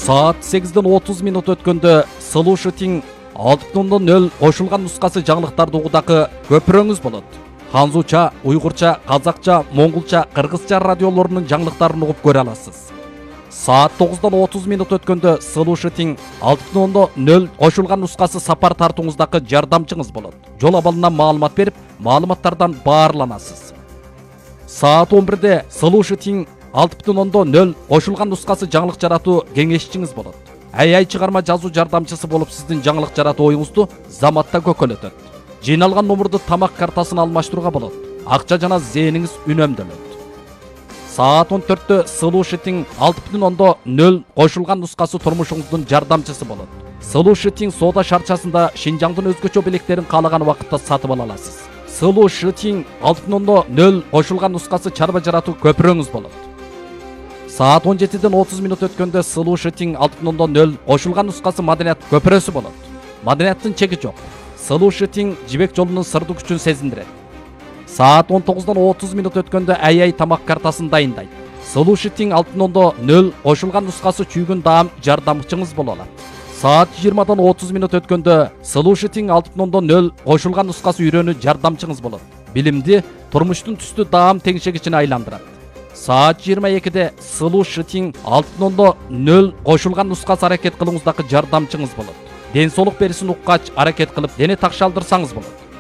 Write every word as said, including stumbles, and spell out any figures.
Saat сегизден отуз минут өткөндө Слушатиң алты бүтүн нөл кошулган нускасы жаңылыктарды угудагы көпүрөңүз болот. Ханзуча, уйгурча, казакча, моңгулча, кыргызча радиолорунун жаңылыктарын угуп көрө аласыз. Saat тогуздан отуз минут өткөндө Слушатиң алты бүтүн нөл кошулган нускасы сапар тартууңуздагы жардамчыңыз болот. Жол абалынан маалымат берип, маалыматтардан баарланасыз. Saat он бирде Слушатиң алты бүтүн нөл кошулган нускасы жаңылык жаратуу кеңешчиңиз болот. Ай-ай чыгарма жазуу жардамчысы болуп сиздин жаңылык жаратуу оюңузду заматта көкөлөтөт. Жыйналган номурду тамак картасын алмаштырууга болот. Акча жана зээниңиз үнөмдөлөт. Saat он төрттө Слушатиң алты бүтүн нөл кошулган нускасы турмушуңуздун жардамчысы болот. Слушатиң соода шарчасында Шинжаңдын өзгөчө белектерин каалаган убакытта сатып ала аласыз. Слушатиң алты бүтүн нөл кошулган нускасы чарба жаратуу көпүрөңүз болот. Saat он жетиден отуз минут өткөндө Слушатиң алты бүтүн нөл кошулган нускасы маданият көпүрөсү болот. Маданияттын чеги жок. Слушатиң жибек жолунун сырдуу күчүн сезиндирет. Saat он тогуздан отуз минут өткөндө ай-ай тамак картасын дайындайт. Слушатиң алты бүтүн нөл кошулган нускасы чүйгүн даам жардамчыңыз боло алат. Saat жыйырмадан отуз минут өткөндө Слушатиң алты бүтүн нөл кошулган нускасы үйрөнүү жардамчыңыз болот. Билимди турмуштун түстүү даам теңшегичине айландырат. Saat жыйырма экиде Слушатиң алты бүтүн нөл кошулган нускасы аракет кылууңуздагы жардамчыңыз болот. Ден соолук берисин уккач аракет кылып дене такшалдырсаңыз болот.